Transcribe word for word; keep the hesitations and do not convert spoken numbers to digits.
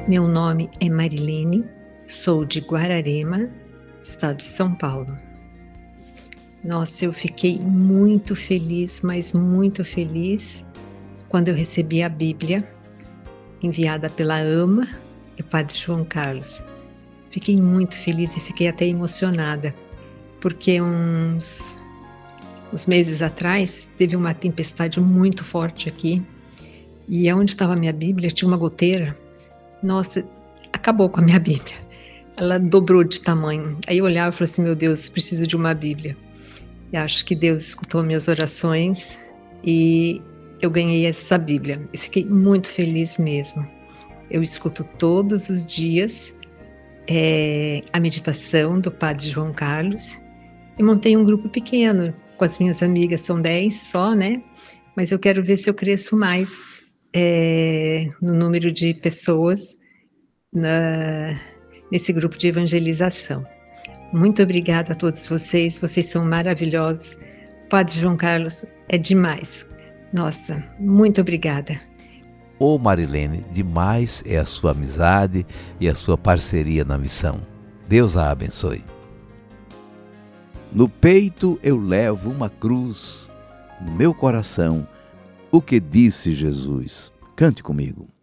Meu nome é Marilene, sou de Guararema, estado de São Paulo. Nossa, eu fiquei muito feliz, mas muito feliz, quando eu recebi a Bíblia, enviada pela AMA e o Padre João Carlos. Fiquei muito feliz e fiquei até emocionada, porque uns, uns meses atrás teve uma tempestade muito forte aqui, e onde estava a minha Bíblia tinha uma goteira. Nossa, acabou com a minha Bíblia. Ela dobrou de tamanho. Aí eu olhava e falava assim, meu Deus, preciso de uma Bíblia. E acho que Deus escutou minhas orações e eu ganhei essa Bíblia. Eu fiquei muito feliz mesmo. Eu escuto todos os dias é, a meditação do Padre João Carlos e montei um grupo pequeno com as minhas amigas, são dez só, né? Mas eu quero ver se eu cresço mais é, no número de pessoas na, nesse grupo de evangelização. Muito obrigada a todos vocês, vocês são maravilhosos. O Padre João Carlos é demais. Nossa, muito obrigada. Ô Marilene, demais é a sua amizade e a sua parceria na missão. Deus a abençoe. No peito eu levo uma cruz, no meu coração, o que disse Jesus. Cante comigo.